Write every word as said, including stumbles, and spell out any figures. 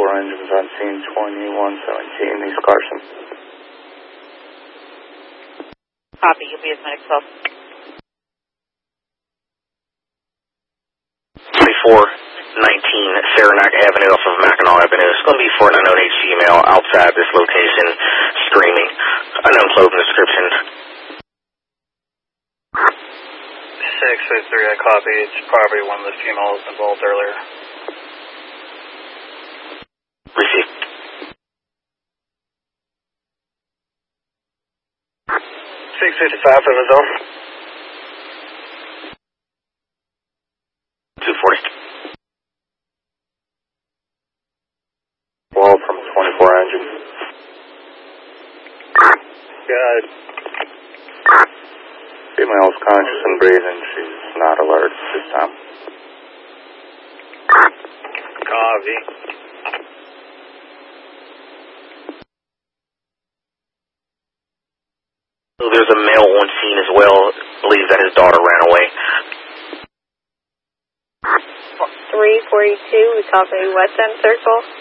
twenty-four engines on scene, twenty-one seventeen, East Carson. Copy, U P S Medic twelve. twenty-four nineteen Saranac Avenue off of Mackinac Avenue. It's going to be for an unknown age female outside this location, screaming. Unknown clothing description. six eight three, I copy. It's probably one of the females involved earlier. Received. six fifty-five for the zone. two forty. twelve from twenty-four engine. Good. Female's conscious and breathing. She's not alert at this time. Copy. There's a male on scene as well. Believes that his daughter ran away. three forty-two, we copy West End Circle.